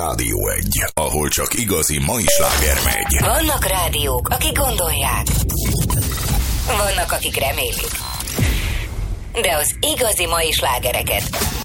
Rádió 1, ahol csak igazi mai sláger megy. Vannak rádiók, akik gondolják. Vannak, akik remélik. De az igazi mai slágereket